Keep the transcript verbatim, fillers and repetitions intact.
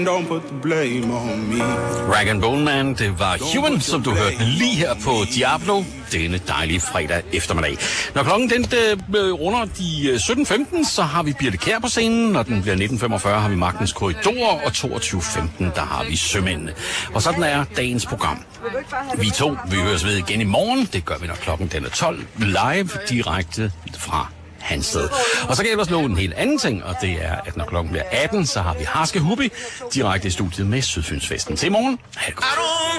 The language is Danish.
Don't put the blame on me. Rag and Bone Man, det var Human, som du hørte lige her på Diablo denne dejlige fredag eftermiddag. Når klokken den øh, runder de sytten femten, så har vi Birte Kjær på scenen. Når den bliver nitten femogfyrre, har vi Magtens Korridorer, og toogtyve femten, der har vi Sømændene. Og sådan er dagens program. Vi to, vi høres ved igen i morgen. Det gør vi, når klokken den er tolv, live direkte fra Hansted. Og så kan jeg ellers love en helt anden ting, og det er, at når klokken bliver atten, så har vi Harske Hubby direkte i studiet med Sydfynsfesten. Til i morgen. Ha' det godt.